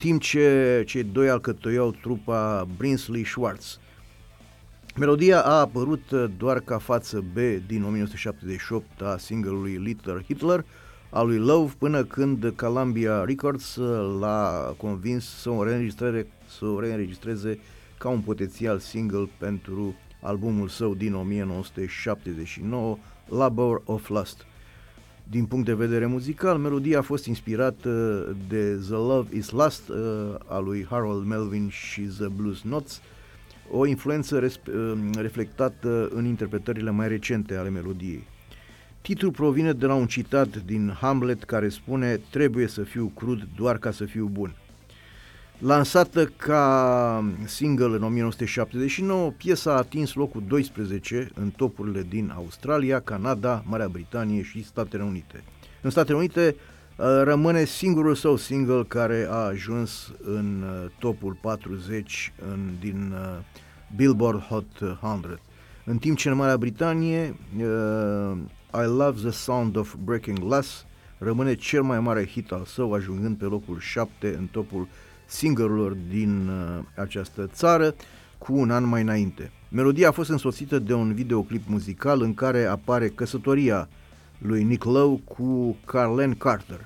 timp ce cei doi alcătuiau trupa Brinsley Schwarz. Melodia a apărut doar ca față B din 1978 a single-ului Little Hitler a lui Love, până când Columbia Records l-a convins să o reînregistreze ca un potențial single pentru albumul său din 1979, Labor of Lust. Din punct de vedere muzical, melodia a fost inspirată de The Love is Lust a lui Harold Melvin și The Blues Notes, o influență reflectată în interpretările mai recente ale melodiei. Titlul provine de la un citat din Hamlet care spune: "Trebuie să fiu crud doar ca să fiu bun." Lansată ca single în 1979, piesa a atins locul 12 în topurile din Australia, Canada, Marea Britanie și Statele Unite. În Statele Unite rămâne singurul său single care a ajuns în topul 40 din Billboard Hot 100. În timp ce în Marea Britanie I Love the Sound of Breaking Glass rămâne cel mai mare hit al său, ajungând pe locul 7 în topul single-urilor din această țară cu un an mai înainte. Melodia a fost însoțită de un videoclip muzical în care apare căsătoria lui Nick Lowe cu Carlene Carter.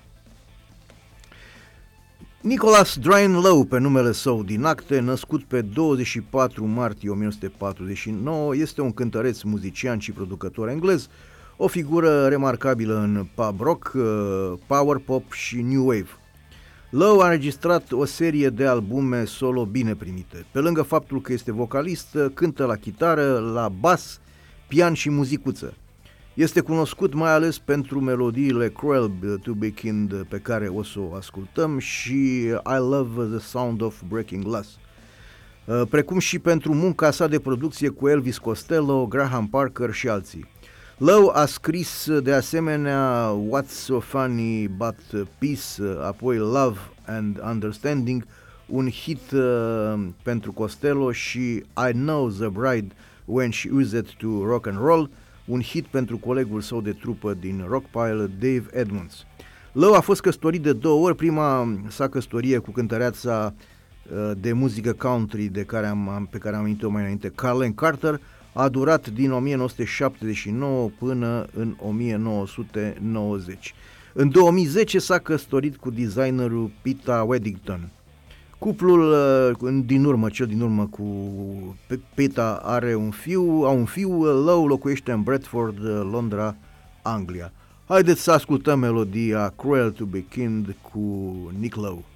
Nicholas Drain Lowe, pe numele său din acte, născut pe 24 martie 1949, este un cântăreț, muzician și producător englez, o figură remarcabilă în pub rock, power pop și new wave. Lowe a înregistrat o serie de albume solo bine primite. Pe lângă faptul că este vocalist, cântă la chitară, la bas, pian și muzicuță. Este cunoscut mai ales pentru melodiile Cruel to Be Kind, pe care o să o ascultăm, și I Love the Sound of Breaking Glass, precum și pentru munca sa de producție cu Elvis Costello, Graham Parker și alții. Lowe a scris de asemenea What's So Funny But Peace, apoi Love and Understanding, un hit pentru Costello, și I Know the Bride When She Used to Rock and Roll, un hit pentru colegul său de trupă din Rockpile, Dave Edmunds. Lowe a fost căsătorit de 2 ori, prima sa căsătorie cu cântăreața de muzică country pe care am amintit-o mai înainte, Carlene Carter, a durat din 1979 până în 1990. În 2010 s-a căsătorit cu designerul Peta Weddington. Cuplul cel din urmă cu Peta au un fiu. Lowe locuiește în Bradford, Londra, Anglia. Haideți să ascultăm melodia Cruel to Be Kind cu Nick Lowe.